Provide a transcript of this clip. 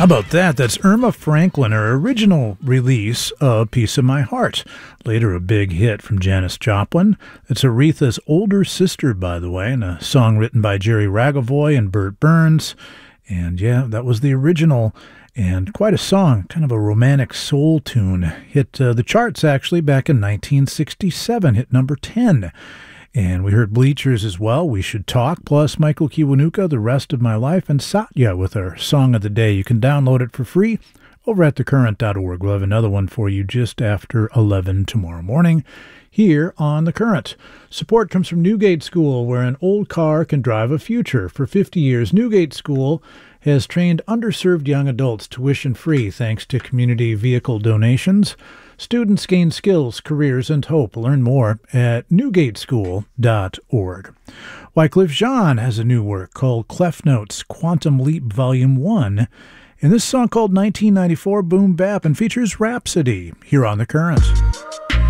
How about that? That's Irma Franklin, her original release of Piece of My Heart. Later a big hit from Janis Joplin. It's Aretha's older sister, by the way, and a song written by Jerry Ragavoy and Burt Burns. And yeah, that was the original, and quite a song, kind of a romantic soul tune. Hit the charts, actually, back in 1967, hit number 10. And we heard Bleachers as well, We Should Talk, plus Michael Kiwanuka, The Rest of My Life, and Satya with our Song of the Day. You can download it for free over at thecurrent.org. We'll have another one for you just after 11 tomorrow morning here on The Current. Support comes from Newgate School, where an old car can drive a future. For 50 years, Newgate School has trained underserved young adults tuition-free thanks to community vehicle donations. Students gain skills, careers, and hope. Learn more at newgateschool.org. Wycliffe Jean has a new work called Clef Notes Quantum Leap Volume 1. And this song called 1994 Boom Bap and features Rhapsody here on The Current.